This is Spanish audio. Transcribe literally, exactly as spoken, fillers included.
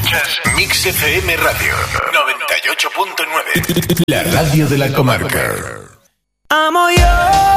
Escuchas Mix F M Radio noventa y ocho punto nueve. La radio de la comarca. Amo yo.